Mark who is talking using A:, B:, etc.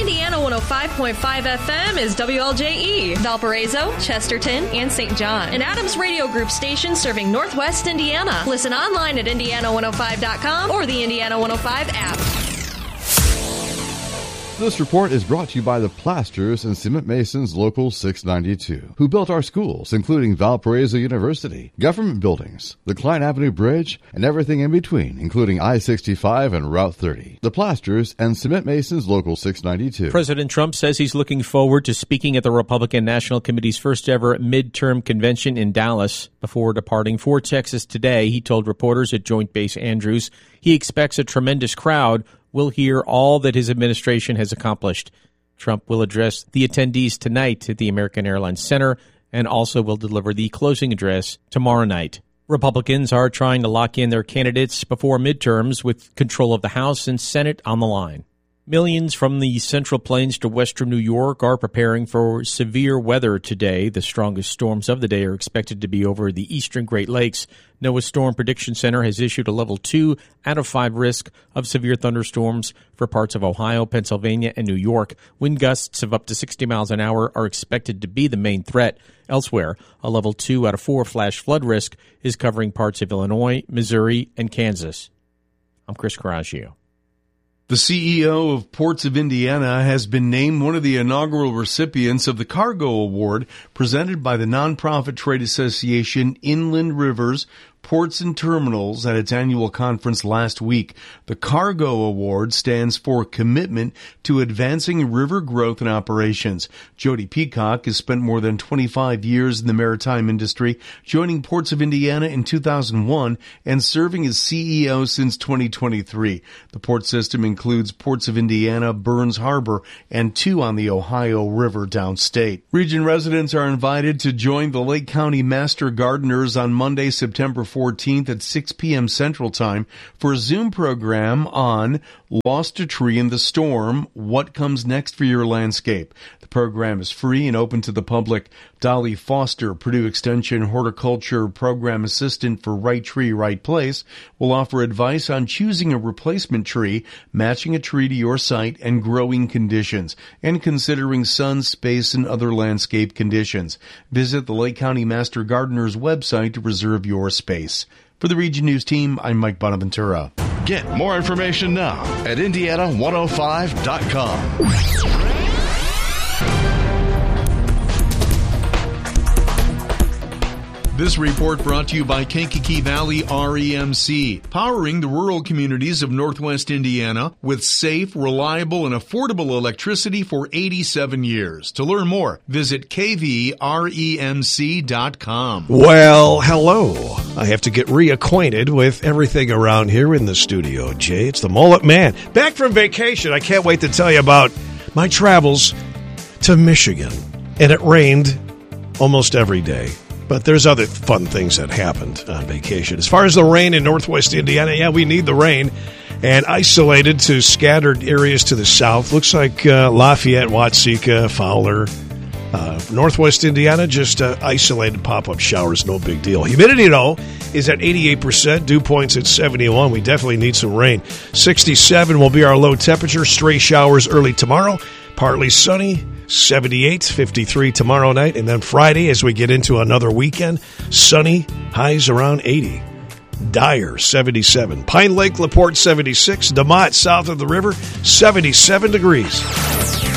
A: Indiana 105.5 FM is WLJE, Valparaiso, Chesterton, and St. John. An Adams Radio Group station serving Northwest Indiana. Listen online at Indiana105.com or the Indiana 105 app.
B: This report is brought to you by the Plasters and Cement Masons Local 692, who built our schools, including Valparaiso University, government buildings, the Klein Avenue Bridge, and everything in between, including I-65 and Route 30. The Plasters and Cement Masons Local 692.
C: President Trump says he's looking forward to speaking at the Republican National Committee's first ever midterm convention in Dallas. Before departing for Texas today, he told reporters at Joint Base Andrews he expects a tremendous crowd will hear all that his administration has accomplished. Trump will address the attendees tonight at the American Airlines Center and also will deliver the closing address tomorrow night. Republicans are trying to lock in their candidates before midterms with control of the House and Senate on the line. Millions from the Central Plains to western New York are preparing for severe weather today. The strongest storms of the day are expected to be over the eastern Great Lakes. NOAA Storm Prediction Center has issued a level 2 out of 5 risk of severe thunderstorms for parts of Ohio, Pennsylvania, and New York. Wind gusts of up to 60 miles an hour are expected to be the main threat. Elsewhere, a level 2 out of 4 flash flood risk is covering parts of Illinois, Missouri, and Kansas. I'm Chris Coraggio.
D: The CEO of Ports of Indiana has been named one of the inaugural recipients of the Cargo Award presented by the nonprofit trade association Inland Rivers, Ports and Terminals at its annual conference last week. The Cargo Award stands for Commitment to Advancing River Growth and Operations. Jody Peacock has spent more than 25 years in the maritime industry, joining Ports of Indiana in 2001 and serving as CEO since 2023. The port system includes Ports of Indiana, Burns Harbor, and 2 on the Ohio River downstate. Region residents are invited to join the Lake County Master Gardeners on Monday, September 14th at 6 p.m. Central Time for a Zoom program on Lost a Tree in the Storm, What Comes Next for Your Landscape. The program is free and open to the public. Dolly Foster, Purdue Extension Horticulture Program Assistant for Right Tree, Right Place, will offer advice on choosing a replacement tree, matching a tree to your site and growing conditions, and considering sun, space, and other landscape conditions. Visit the Lake County Master Gardeners website to reserve your space. For the Region News team, I'm Mike Bonaventura.
E: Get more information now at Indiana105.com.
D: This report brought to you by Kankakee Valley REMC, powering the rural communities of Northwest Indiana with safe, reliable, and affordable electricity for 87 years. To learn more, visit kvremc.com.
F: Well, hello. I have to get reacquainted with everything around here in the studio, Jay. It's the Mullet Man. Back from vacation. I can't wait to tell you about my travels to Michigan. And it rained almost every day. But there's other fun things that happened on vacation. As far as the rain in Northwest Indiana, yeah, we need the rain. And isolated to scattered areas to the south. Looks like Lafayette, Watseka, Fowler. Northwest Indiana, just isolated pop-up showers, no big deal. Humidity, though, is at 88%. Dew points at 71. We definitely need some rain. 67 will be our low temperature. Stray showers early tomorrow. Partly sunny. 78, 53 tomorrow night, and then Friday as we get into another weekend, sunny, highs around 80. Dyer, 77. Pine Lake, LaPorte, 76. DeMotte, south of the river, 77 degrees.